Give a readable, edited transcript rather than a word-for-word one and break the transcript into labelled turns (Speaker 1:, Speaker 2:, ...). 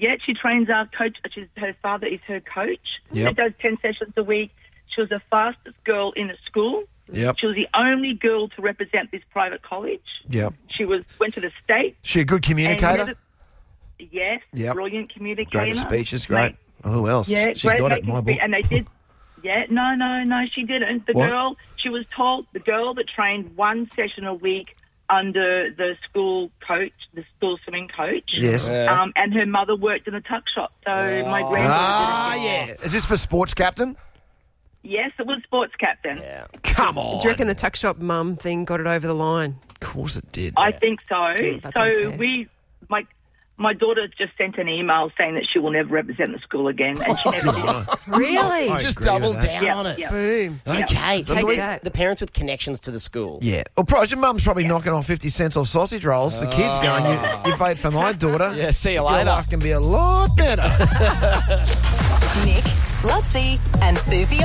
Speaker 1: she trains our coach. Her father is her coach.
Speaker 2: Yep.
Speaker 1: She does 10 sessions a week. She was the fastest girl in the school.
Speaker 2: Yep.
Speaker 1: She was the only girl to represent this private college.
Speaker 2: Yep.
Speaker 1: She went to the state.
Speaker 2: She a good communicator?
Speaker 1: Yes,
Speaker 2: Yep.
Speaker 1: brilliant communicator.
Speaker 2: Great at speeches, great. Who else?
Speaker 1: Yeah,
Speaker 2: She's
Speaker 1: great
Speaker 2: got it,
Speaker 1: making
Speaker 2: my book.
Speaker 1: And they did. Yeah, no, she didn't. The
Speaker 2: What?
Speaker 1: girl, she was told, the girl that trained 1 session a week under the school coach, the school swimming coach.
Speaker 2: Yes.
Speaker 1: And her mother worked in a tuck shop. So my granddaughter did it.
Speaker 2: Yeah. Is this for sports captain?
Speaker 1: Yes, it was sports captain.
Speaker 3: Yeah.
Speaker 2: Come on.
Speaker 4: Do you reckon the tuck shop mum thing got it over the line?
Speaker 2: Of course it did.
Speaker 1: I think so.
Speaker 4: That's
Speaker 1: So
Speaker 4: unfair.
Speaker 1: my daughter just sent an email saying that she will never represent the school again, and she never did.
Speaker 4: Really?
Speaker 2: I
Speaker 3: Just
Speaker 2: agree
Speaker 3: double
Speaker 2: with that.
Speaker 3: down
Speaker 1: Yeah,
Speaker 3: on it.
Speaker 1: yeah.
Speaker 4: Boom.
Speaker 3: Okay. There's
Speaker 4: Take
Speaker 3: always
Speaker 4: that.
Speaker 3: the parents with connections to the school.
Speaker 2: Yeah. Well, your mum's probably knocking off 50 cents off sausage rolls. The kids going, you vote for my daughter.
Speaker 3: Yeah, see you
Speaker 2: Your
Speaker 3: later.
Speaker 2: life can be a lot better.
Speaker 5: Nick, Lutzi, and Susie